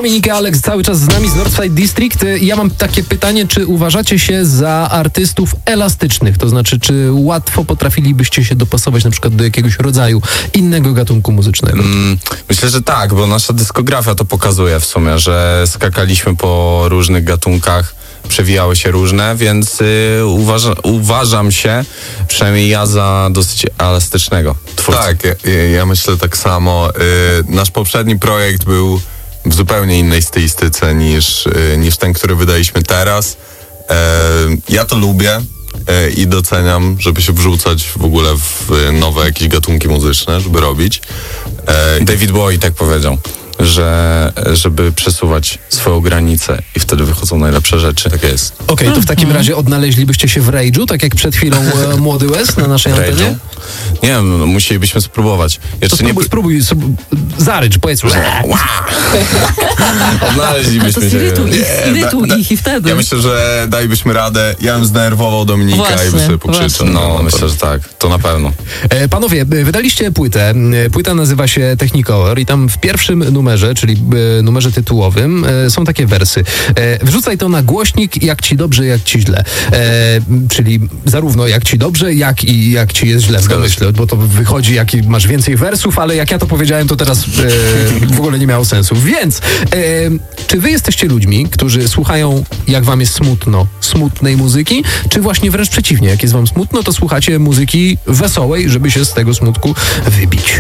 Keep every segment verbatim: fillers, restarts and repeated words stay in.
Dominik i Alex cały czas z nami z Northside District. Ja mam takie pytanie, czy uważacie się za artystów elastycznych? To znaczy, czy łatwo potrafilibyście się dopasować na przykład do jakiegoś rodzaju innego gatunku muzycznego? Mm, myślę, że tak, bo nasza dyskografia to pokazuje w sumie, że skakaliśmy po różnych gatunkach, przewijały się różne, więc y, uważa, uważam się, przynajmniej ja, za dosyć elastycznego twórcę. Tak, ja, ja myślę tak samo. Y, nasz poprzedni projekt był w zupełnie innej stylistyce niż, y, niż ten, który wydaliśmy teraz. Y, ja to lubię y, i doceniam, żeby się wrzucać w ogóle w nowe jakieś gatunki muzyczne, żeby robić. Y, David Bowie tak powiedział, że żeby przesuwać swoją granicę i wtedy wychodzą najlepsze rzeczy. Tak jest. Okej, okay, to w takim razie odnaleźlibyście się w Rage'u, tak jak przed chwilą e, Młody West na naszej antenie? Nie wiem, no, musielibyśmy spróbować. Jeszcze to spróbuj, nie... spróbuj, spróbuj, zarycz, powiedz. Odnaleźlibyśmy to się. Irytuj, irytuj ich i wtedy. Ja myślę, że dalibyśmy radę. Ja bym zdenerwował Dominika właśnie, i by sobie pokrzyczał. No, no, myślę, że tak. To na pewno. E, panowie, wydaliście płytę. Płyta nazywa się Technicolor i tam w pierwszym numerze, czyli e, numerze tytułowym, e, są takie wersy. E, wrzucaj to na głośnik, jak ci dobrze, jak ci źle. E, czyli zarówno jak ci dobrze, jak i jak ci jest źle. Myślę, bo to wychodzi, jak masz więcej wersów, ale jak ja to powiedziałem, to teraz e, w ogóle nie miało sensu. Więc, e, czy wy jesteście ludźmi, którzy słuchają, jak wam jest smutno, smutnej muzyki, czy właśnie wręcz przeciwnie, jak jest wam smutno, to słuchacie muzyki wesołej, żeby się z tego smutku wybić?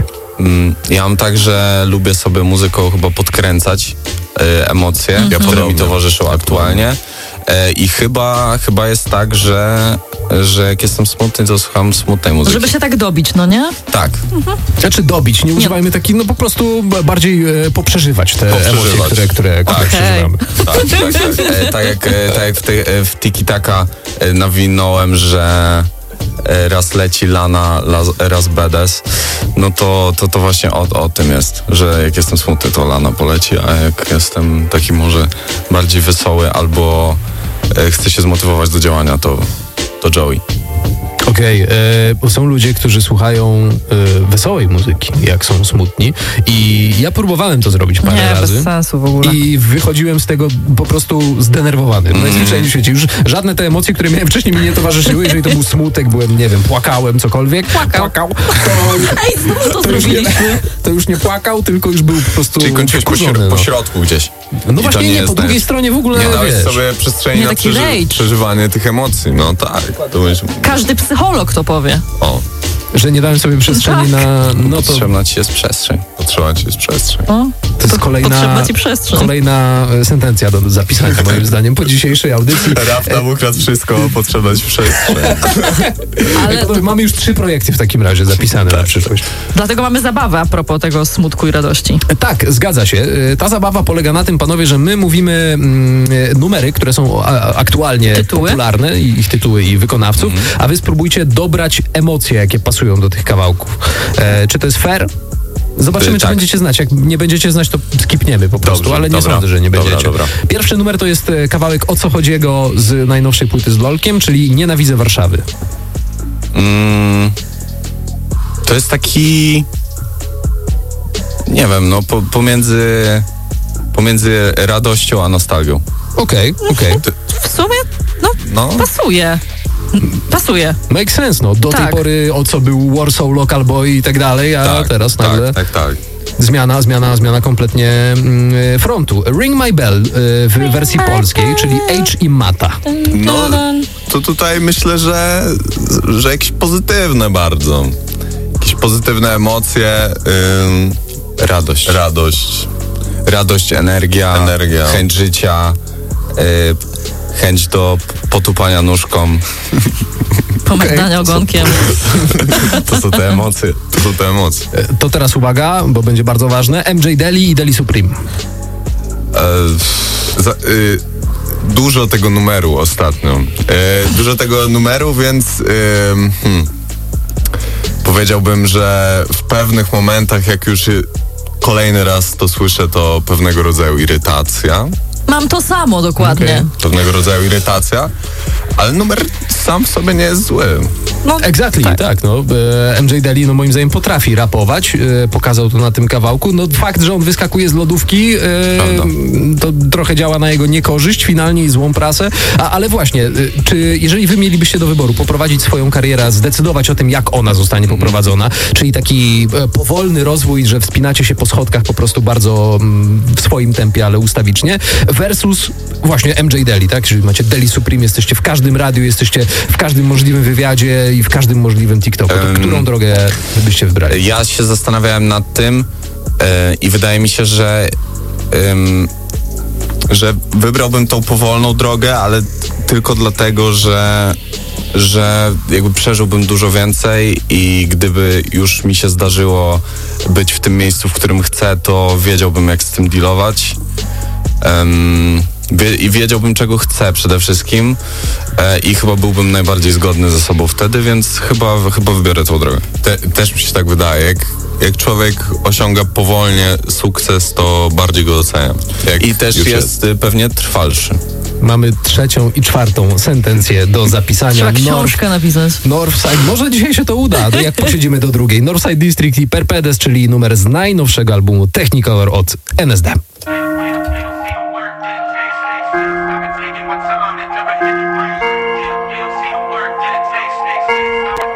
Ja mam tak, że lubię sobie muzyką chyba podkręcać y, emocje, Mm-hmm. które mi towarzyszą aktualnie. Y, I chyba, chyba jest tak, że, że jak jestem smutny, to słucham smutnej muzyki. Żeby się tak dobić, no nie? Tak. Mhm. Znaczy dobić, nie używajmy takich, no po prostu bardziej e, poprzeżywać te Poprzeżywać. emocje, które, które, które Tak. przeżywamy. Tak, tak, tak. E, tak jak, e, tak jak w, te, w Tiki Taka e, nawinąłem, że e, raz leci Lana, las, raz Bedes, no to, to, to właśnie o, o tym jest, że jak jestem smutny, to Lana poleci, a jak jestem taki może bardziej wesoły albo e, chcę się zmotywować do działania, to, to Joey. Okej, okay, bo są ludzie, którzy słuchają e, wesołej muzyki, jak są smutni, i ja próbowałem to zrobić parę nie, razy. bez sensu w ogóle. I wychodziłem z tego po prostu zdenerwowany. Mm. Najzwyczajniej w świecie. Już żadne te emocje, które miałem wcześniej, mi nie towarzyszyły. Jeżeli to był smutek, byłem, nie wiem, płakałem, cokolwiek. Płakał. Płakał. To, Ej, znowu to, to, już nie, zrobiliśmy. to już nie płakał, tylko już był po prostu Czyli kończyłeś po, wkurzony, środ- no. po środku gdzieś. No I właśnie nie nie, jest po drugiej net. stronie w ogóle, Nie dałeś wiesz. sobie przestrzeni Nie, na taki przeży- rage. przeżywanie tych emocji. No tak. To będzie... Każdy psycholog to powie. O, Że nie dałem sobie przestrzeni Tak. na... No to, Potrzebna ci jest przestrzeń. potrzeba ci jest przestrzeń. O, to jest kolejna, potrzebna ci przestrzeń. kolejna e, sentencja do zapisania, moim zdaniem, po dzisiejszej audycji. Raf nam ukradł wszystko, potrzeba ci przestrzeń. Ale To mamy już trzy projekty w takim razie zapisane na przyszłość. dlatego mamy zabawę a propos tego smutku i radości. Tak, zgadza się. Ta zabawa polega na tym, panowie, że my mówimy mm, numery, które są a, aktualnie Tytuły? popularne, i ich tytuły i wykonawców, mm. a wy spróbujcie dobrać emocje, jakie pasują do tych kawałków. E, czy to jest fair? Zobaczymy, Y, czy tak. będziecie znać. Jak nie będziecie znać, to skipniemy po prostu, Dobrze, ale nie dobra, sądzę, że nie dobra, będziecie. dobra. Pierwszy numer to jest e, kawałek O co chodziego z najnowszej płyty z Lolkiem, czyli Nienawidzę Warszawy. Mm, to jest taki, nie wiem, no po, pomiędzy, pomiędzy radością a nostalgią. Okej, okay, okej. Okay. W sumie, no, No. pasuje. Pasuje. Make sense, no. Do tej Tak. pory o co był Warsaw, Local Boy i tak dalej, a Tak, teraz tak, nagle... tak, tak. Zmiana, zmiana, zmiana kompletnie mm, frontu. Ring My Bell y, w wersji polskiej, czyli H i Mata. No, to tutaj myślę, że, że jakieś pozytywne bardzo. Jakieś pozytywne emocje, ym, Radość. radość. Radość, energia, Energia. chęć życia, y, chęć do potupania nóżką. Pomagania ogonkiem. To są te emocje. To są te emocje. E, To teraz uwaga, bo będzie bardzo ważne. M J Deli i Deli Supreme. E, za, y, dużo tego numeru ostatnio. E, dużo tego numeru, więc y, hmm, powiedziałbym, że w pewnych momentach, jak już y, kolejny raz to słyszę, to pewnego rodzaju irytacja. Mam to samo dokładnie. Okej. Pewnego rodzaju irytacja, ale numer sam w sobie nie jest zły. No, Exactly, tak. tak no. E, M J Daly, no moim zdaniem potrafi rapować, e, pokazał to na tym kawałku. No fakt, że on wyskakuje z lodówki, e, to trochę działa na jego niekorzyść finalnie i złą prasę, a, ale właśnie, e, czy jeżeli wy mielibyście do wyboru poprowadzić swoją karierę, zdecydować o tym, jak ona zostanie poprowadzona, czyli taki e, powolny rozwój, że wspinacie się po schodkach po prostu bardzo mm, w swoim tempie, ale ustawicznie, versus właśnie M J Daly, tak? Czyli macie Daly Supreme, jesteście w każdym radiu, jesteście w każdym możliwym wywiadzie i w każdym możliwym TikToku. To Um, którą drogę byście wybrali? Ja się zastanawiałem nad tym e, i wydaje mi się, że em, że wybrałbym tą powolną drogę, ale tylko dlatego, że że jakby przeżyłbym dużo więcej i gdyby już mi się zdarzyło być w tym miejscu, w którym chcę, to wiedziałbym, jak z tym dealować. Um, wie, I wiedziałbym, czego chcę przede wszystkim e, i chyba byłbym najbardziej zgodny ze sobą wtedy, więc chyba, chyba wybiorę tą drogę. Te, też mi się tak wydaje, jak, jak człowiek osiąga powolnie sukces, to bardziej go doceniam. Jak I też już jest y, pewnie trwalszy. Mamy trzecią i czwartą sentencję do zapisania. Trzeba książkę napisać. Northside, może dzisiaj się to uda, to jak posiedzimy do drugiej. Northside District i Perpedes, czyli numer z najnowszego albumu Technicolor od N S D.